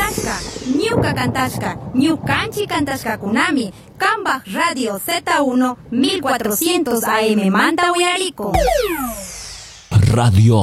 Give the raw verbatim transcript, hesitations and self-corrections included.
Kashka, ñuka kantashka, ñukanchi kantashka kunami, Kambaj Radio Z uno mil cuatrocientos A M manta uyariko. Radio